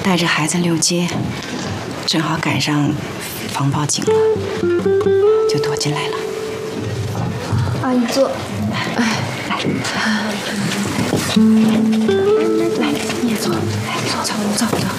带着孩子溜街，正好赶上房报警了，就躲进来了。 阿姨坐。哎，来。